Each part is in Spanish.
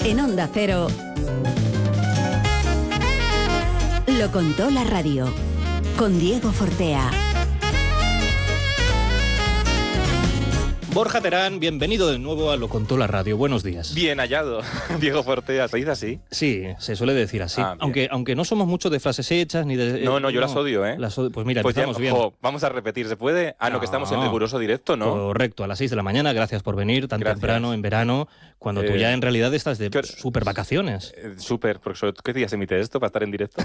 En Onda Cero, lo contó la radio, con Diego Fortea. Borja Terán, bienvenido de nuevo a Lo Contó la Radio. Buenos días. Bien hallado, Diego Fortea. ¿Se dice así? Sí, se suele decir así. Aunque no somos mucho de frases hechas ni de... No, yo las odio, ¿eh? Pues mira, empezamos bien. Vamos a repetir, ¿se puede? No, que estamos en riguroso directo, ¿no? Correcto, a las 6 de la mañana. Gracias por venir tan temprano en verano, cuando tú ya en realidad estás de súper vacaciones. Súper, porque ¿qué día se emite esto para estar en directo?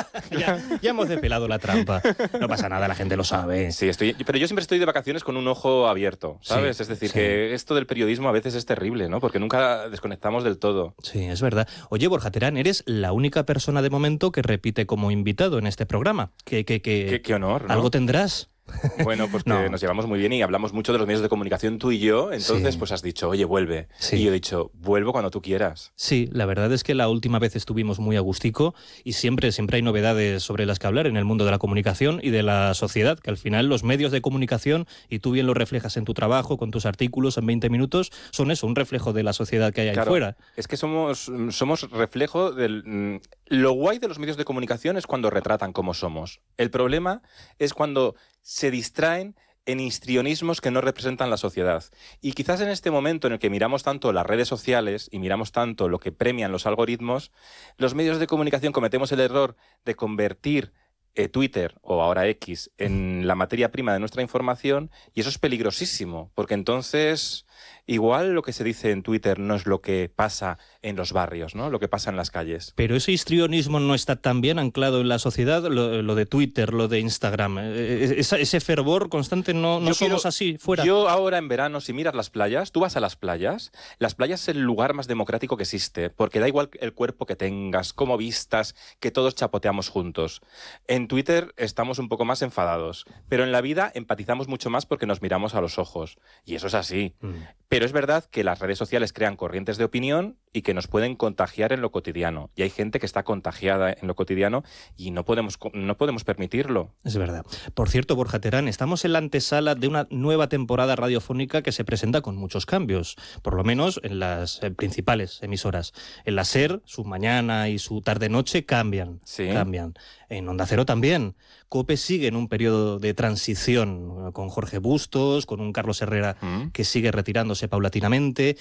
ya hemos despelado la trampa. No pasa nada, la gente lo sabe. Sí, pero yo siempre estoy de vacaciones con un ojo abierto, ¿sabes? Sí, es decir, que esto del periodismo a veces es terrible, ¿no? Porque nunca desconectamos del todo. Sí, es verdad. Oye, Borja Terán, eres la única persona de momento que repite como invitado en este programa. Qué honor, ¿no? ¿Algo tendrás? Bueno, pues que nos llevamos muy bien y hablamos mucho de los medios de comunicación tú y yo, entonces pues has dicho, oye, vuelve. Sí. Y yo he dicho, vuelvo cuando tú quieras. Sí, la verdad es que la última vez estuvimos muy a gustico y siempre hay novedades sobre las que hablar en el mundo de la comunicación y de la sociedad, que al final los medios de comunicación, y tú bien lo reflejas en tu trabajo, con tus artículos en 20 minutos, son eso, un reflejo de la sociedad que hay ahí fuera. Es que somos reflejo del... Lo guay de los medios de comunicación es cuando retratan cómo somos. El problema es cuando se distraen en histrionismos que no representan la sociedad. Y quizás en este momento en el que miramos tanto las redes sociales y miramos tanto lo que premian los algoritmos, los medios de comunicación cometemos el error de convertir Twitter, o ahora X, en la materia prima de nuestra información, y eso es peligrosísimo, porque entonces igual lo que se dice en Twitter no es lo que pasa en los barrios, ¿no? Lo que pasa en las calles. Pero ese histrionismo no está tan bien anclado en la sociedad, lo de Twitter, lo de Instagram. Ese fervor constante no somos así, fuera. Yo ahora en verano, si miras las playas, tú vas a las playas es el lugar más democrático que existe, porque da igual el cuerpo que tengas, cómo vistas, que todos chapoteamos juntos. En Twitter estamos un poco más enfadados, pero en la vida empatizamos mucho más porque nos miramos a los ojos, y eso es así. Pero es verdad que las redes sociales crean corrientes de opinión y que nos pueden contagiar en lo cotidiano. Y hay gente que está contagiada en lo cotidiano y no podemos permitirlo. Es verdad. Por cierto, Borja Terán, estamos en la antesala de una nueva temporada radiofónica que se presenta con muchos cambios, por lo menos en las principales emisoras. En la SER, su mañana y su tarde-noche cambian. ¿Sí? Cambian. En Onda Cero también. COPE sigue en un periodo de transición con Jorge Bustos, con un Carlos Herrera que sigue retirándose paulatinamente.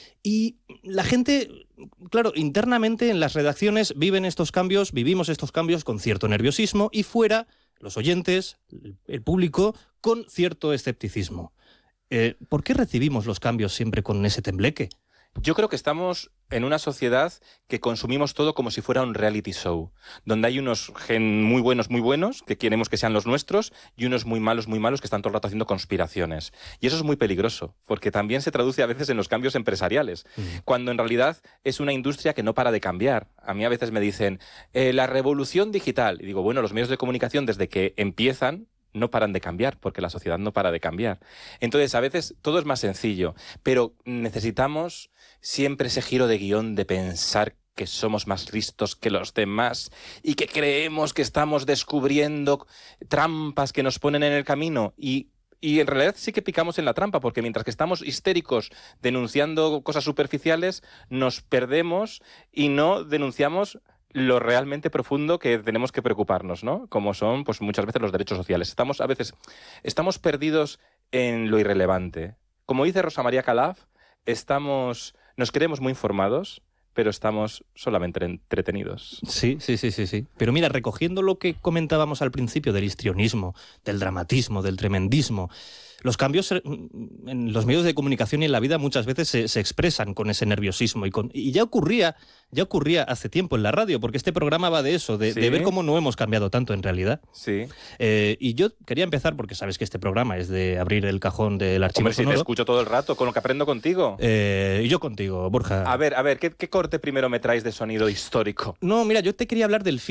Y la gente, claro, internamente en las redacciones vivimos estos cambios con cierto nerviosismo, y fuera, los oyentes, el público, con cierto escepticismo. ¿Por qué recibimos los cambios siempre con ese tembleque? Yo creo que estamos en una sociedad que consumimos todo como si fuera un reality show, donde hay unos muy buenos, que queremos que sean los nuestros, y unos muy malos, que están todo el rato haciendo conspiraciones. Y eso es muy peligroso, porque también se traduce a veces en los cambios empresariales, cuando en realidad es una industria que no para de cambiar. A mí a veces me dicen, la revolución digital. Y digo, bueno, los medios de comunicación desde que empiezan, no paran de cambiar, porque la sociedad no para de cambiar. Entonces, a veces todo es más sencillo, pero necesitamos siempre ese giro de guión de pensar que somos más listos que los demás y que creemos que estamos descubriendo trampas que nos ponen en el camino. Y en realidad sí que picamos en la trampa, porque mientras que estamos histéricos denunciando cosas superficiales, nos perdemos y no denunciamos lo realmente profundo que tenemos que preocuparnos, ¿no? Como son, pues muchas veces los derechos sociales. Estamos perdidos en lo irrelevante. Como dice Rosa María Calaf, nos creemos muy informados, pero estamos solamente entretenidos. Sí. Pero mira, recogiendo lo que comentábamos al principio del histrionismo, del dramatismo, del tremendismo, los cambios en los medios de comunicación y en la vida muchas veces se expresan con ese nerviosismo. Y ya ocurría hace tiempo en la radio, porque este programa va de eso, de ver cómo no hemos cambiado tanto en realidad. Sí. Y yo quería empezar, porque sabes que este programa es de abrir el cajón del archivo sonoro. Si te escucho todo el rato, con lo que aprendo contigo. Y yo contigo, Borja. A ver, ¿qué corte primero me traes de sonido histórico? No, mira, yo te quería hablar del